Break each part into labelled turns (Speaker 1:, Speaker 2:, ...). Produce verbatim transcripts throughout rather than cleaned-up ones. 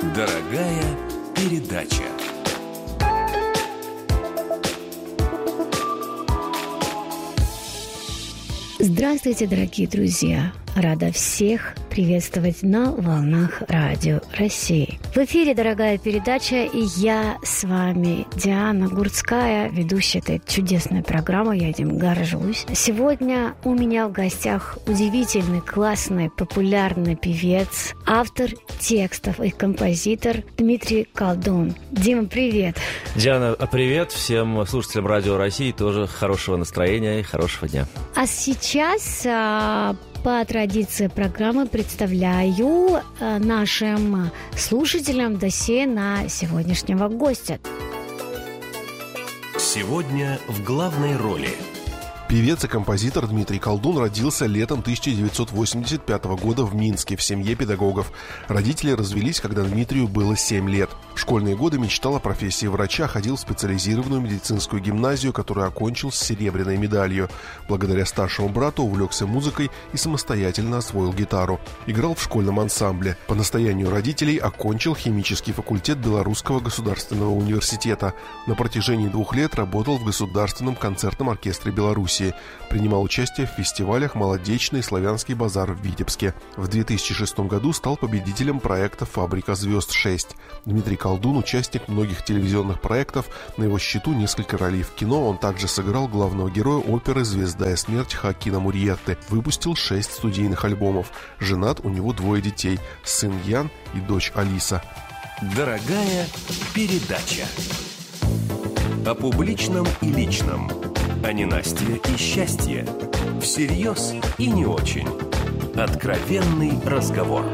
Speaker 1: Дорогая передача.
Speaker 2: Здравствуйте, дорогие друзья! Рада всех приветствовать на волнах Радио России. В эфире дорогая передача, и я с вами, Диана Гурцкая, ведущая этой чудесной программы. Я этим горжусь. Сегодня у меня в гостях удивительный, классный, популярный певец, автор текстов и композитор Дмитрий Колдун. Дима, привет!
Speaker 3: Диана, привет всем слушателям Радио России. Тоже хорошего настроения и хорошего дня.
Speaker 2: А сейчас... А... По традиции программы представляю э, нашим слушателям досье на сегодняшнего гостя.
Speaker 1: Сегодня в главной роли.
Speaker 4: Певец и композитор Дмитрий Колдун родился летом тысяча девятьсот восемьдесят пятого года в Минске в семье педагогов. Родители развелись, когда Дмитрию было семь лет. В школьные годы мечтал о профессии врача, ходил в специализированную медицинскую гимназию, которую окончил с серебряной медалью. Благодаря старшему брату увлекся музыкой и самостоятельно освоил гитару. Играл в школьном ансамбле. По настоянию родителей окончил химический факультет Белорусского государственного университета. На протяжении двух лет работал в Государственном концертном оркестре Беларуси. Принимал участие в фестивалях «Молодечный» и «Славянский базар» в Витебске. В две тысячи шестом году стал победителем проекта «Фабрика звезд-шесть». Дмитрий Колдун – участник многих телевизионных проектов, на его счету несколько ролей в кино. Он также сыграл главного героя оперы «Звезда и смерть» Хоакина Мурьетты. Выпустил шесть студийных альбомов. Женат, у него двое детей – сын Ян и дочь Алиса.
Speaker 1: Дорогая передача. О публичном и личном. О ненастье и счастье. Всерьез и не очень. Откровенный разговор.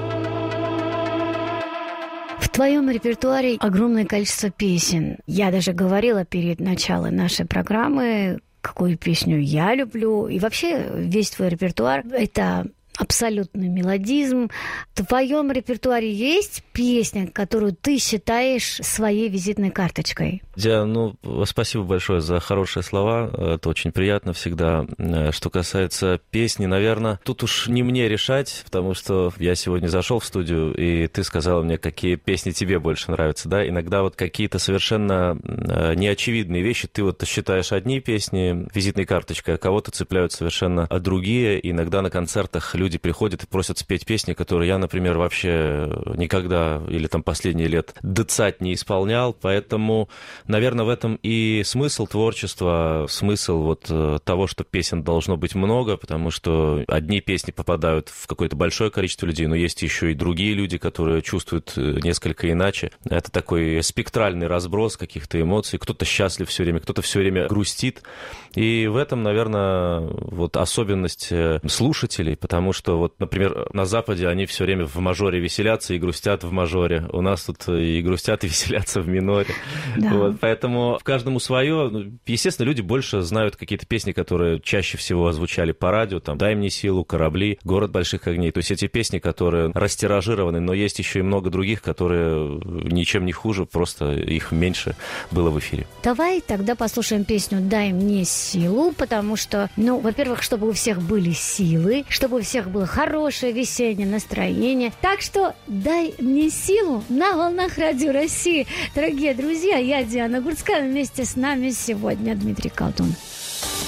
Speaker 2: В твоем репертуаре огромное количество песен. Я даже говорила перед началом нашей программы, какую песню я люблю. И вообще весь твой репертуар – это абсолютный мелодизм. В твоем репертуаре есть песня, которую ты считаешь своей визитной карточкой?
Speaker 3: Диана, ну, спасибо большое за хорошие слова. Это очень приятно всегда. Что касается песни, наверное, тут уж не мне решать, потому что я сегодня зашел в студию, и ты сказала мне, какие песни тебе больше нравятся, да? Иногда вот какие-то совершенно неочевидные вещи. Ты вот считаешь одни песни визитной карточкой, а кого-то цепляют совершенно другие. Иногда на концертах люди приходят и просят спеть песни, которые я, например, вообще никогда или там последние лет дыцать не исполнял, поэтому, наверное, в этом и смысл творчества, смысл вот того, что песен должно быть много, потому что одни песни попадают в какое-то большое количество людей, но есть еще и другие люди, которые чувствуют несколько иначе. Это такой спектральный разброс каких-то эмоций, кто-то счастлив все время, кто-то все время грустит, и в этом, наверное, вот особенность слушателей, потому что что вот, например, на Западе они все время в мажоре веселятся и грустят в мажоре. У нас тут и грустят, и веселятся в миноре. Да. Вот, поэтому каждому свое. Естественно, люди больше знают какие-то песни, которые чаще всего озвучали по радио. Там «Дай мне силу», «Корабли», «Город больших огней». То есть эти песни, которые растиражированы, но есть еще и много других, которые ничем не хуже, просто их меньше было в эфире.
Speaker 2: Давай тогда послушаем песню «Дай мне силу», потому что, ну, во-первых, чтобы у всех были силы, чтобы у всех было хорошее весеннее настроение. Так что дай мне силу на волнах Радио России. Дорогие друзья, я Диана Гурцкая, вместе с нами сегодня Дмитрий Колдун.